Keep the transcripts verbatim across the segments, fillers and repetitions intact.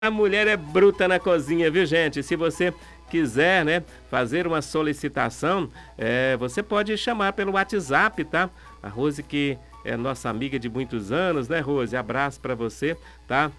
A mulher é bruta na cozinha, viu, gente? Se você quiser, né, fazer uma solicitação, é, você pode chamar pelo WhatsApp, tá? A Rose, que é nossa amiga de muitos anos, né, Rose? Abraço pra você, tá?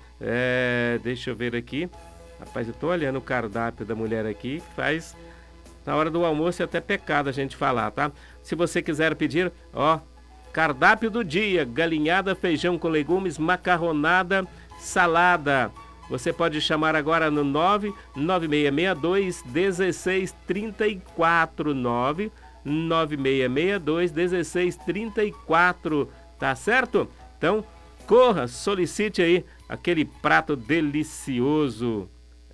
É, deixa eu ver aqui. Rapaz, eu tô olhando o cardápio da mulher aqui, que faz... Na hora do almoço é até pecado a gente falar, tá? Se você quiser pedir, ó, cardápio do dia, galinhada, feijão com legumes, macarronada, salada. Você pode chamar agora no nove nove seis seis dois, um seis três quatro, nove nove seis seis dois, um seis três quatro, tá certo? Então, corra, solicite aí aquele prato delicioso.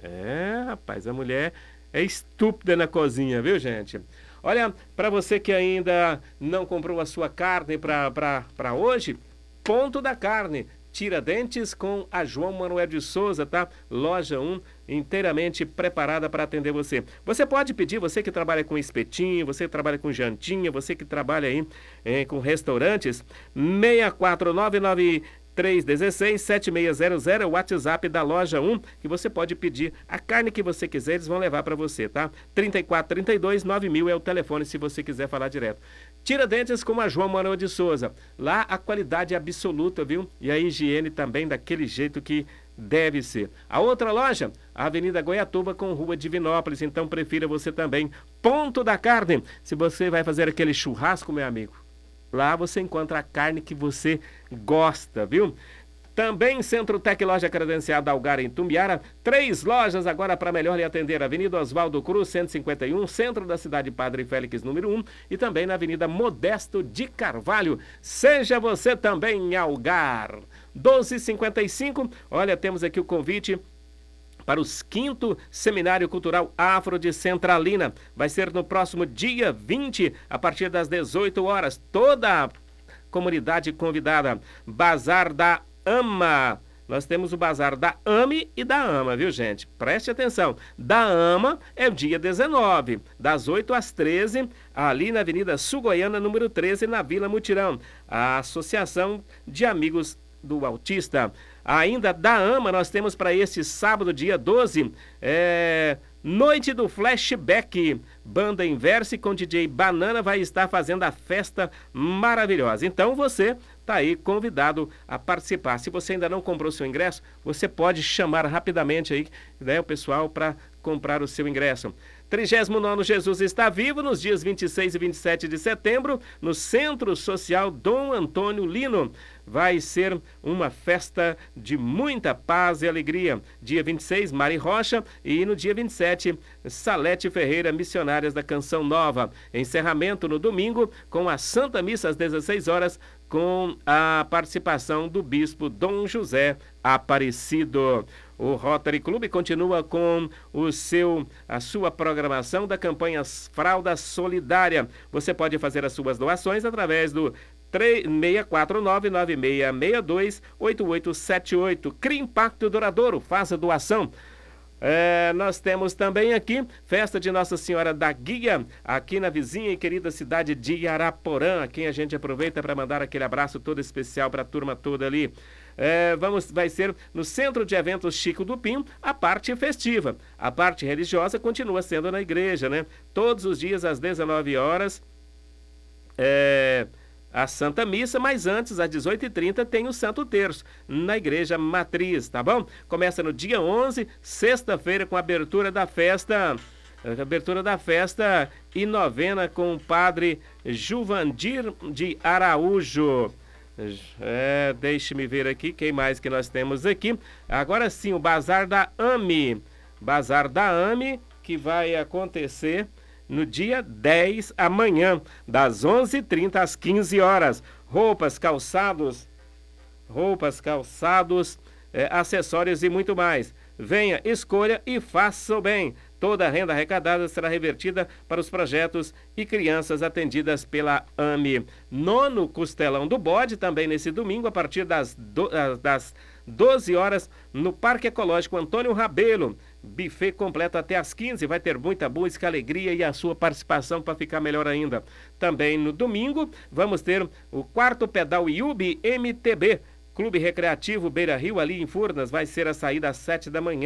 É, rapaz, a mulher é estúpida na cozinha, viu, gente? Olha, para você que ainda não comprou a sua carne para hoje, Ponto da Carne. Tiradentes com a João Manuel de Souza, tá? Loja um, inteiramente preparada para atender você. Você pode pedir, você que trabalha com espetinho, você que trabalha com jantinha, você que trabalha aí eh, com restaurantes, seis quatro nove nove três um seis sete seis zero zero é o WhatsApp da Loja um, que você pode pedir a carne que você quiser, eles vão levar para você, tá? trinta e quatro, trinta e dois, nove mil é o telefone se você quiser falar direto. Tiradentes com a João Manuel de Souza. Lá a qualidade é absoluta, viu? E a higiene também daquele jeito que deve ser. A outra loja, a Avenida Goiatuba com Rua Divinópolis, então prefira você também. Ponto da Carne. Se você vai fazer aquele churrasco, meu amigo, lá você encontra a carne que você gosta, viu? Também Centro Tec Loja Credenciada Algar em Tumbiara, três lojas agora para melhor lhe atender. Avenida Oswaldo Cruz, cento e cinquenta e um, centro da cidade Padre Félix, número um, e também na Avenida Modesto de Carvalho. Seja você também em Algar. doze e cinquenta e cinco, olha, temos aqui o convite para o quinto Seminário Cultural Afro de Centralina. Vai ser no próximo dia vinte, a partir das dezoito horas. Toda a comunidade convidada. Bazar da Ama. Nós temos o Bazar da Ame e da Ama, viu, gente? Preste atenção. Da Ama é o dia dezenove, das oito às treze, ali na Avenida Sul Goiana, número treze, na Vila Mutirão. A Associação de Amigos do Autista. Ainda da Ama, nós temos para este sábado, dia doze, é... Noite do Flashback. Banda Inverse com D J Banana vai estar fazendo a festa maravilhosa. Então você tá aí convidado a participar. Se você ainda não comprou seu ingresso, você pode chamar rapidamente aí, né, o pessoal para comprar o seu ingresso. trigésimo nono Jesus está vivo nos dias vinte e seis e vinte e sete de setembro, no Centro Social Dom Antônio Lino. Vai ser uma festa de muita paz e alegria. Dia vinte e seis, Mari Rocha, e no dia vinte e sete, Salete Ferreira, Missionárias da Canção Nova. Encerramento no domingo com a Santa Missa às dezesseis horas, com a participação do Bispo Dom José Aparecido. O Rotary Clube continua com o seu, a sua programação da campanha Fralda Solidária. Você pode fazer as suas doações através do seis quatro nove nove seis seis dois oito oito sete oito. Cria Impacto Duradouro, faça doação. É, nós temos também aqui festa de Nossa Senhora da Guia, aqui na vizinha e querida cidade de Araporã, a quem a gente aproveita para mandar aquele abraço todo especial para a turma toda ali. É, vamos, vai ser no Centro de Eventos Chico do Pinho, a parte festiva. A parte religiosa continua sendo na igreja, né? Todos os dias às dezenove horas, é... a Santa Missa, mas antes, às dezoito e trinta, tem o Santo Terço, na Igreja Matriz, tá bom? Começa no dia onze, sexta-feira, com a abertura da festa, a abertura da festa e novena com o Padre Juvandir de Araújo. É, deixe-me ver aqui, quem mais que nós temos aqui? Agora sim, o Bazar da Ame. Bazar da Ame, que vai acontecer no dia dez, amanhã, das onze e trinta às quinze horas. Roupas, calçados, roupas, calçados, é, acessórios e muito mais. Venha, escolha e faça o bem. Toda a renda arrecadada será revertida para os projetos e crianças atendidas pela AME. Nono Costelão do Bode, também nesse domingo, a partir das, do, das doze horas, no Parque Ecológico Antônio Rabelo. Buffet completo até às quinze, vai ter muita música, alegria e a sua participação para ficar melhor ainda. Também no domingo, vamos ter o quarto pedal Yubi M T B, Clube Recreativo Beira Rio, ali em Furnas, vai ser a saída às sete da manhã.